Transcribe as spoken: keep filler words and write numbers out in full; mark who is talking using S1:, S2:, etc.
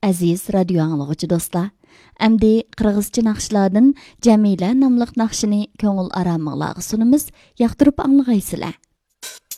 S1: Aziz radio anglagıcı dostlar. Әмді қырғызчы нақшыладың Жәмилә намлық нақшыны көңіл арамыңлағы sunumuz, яқтырып аңлығайсылар.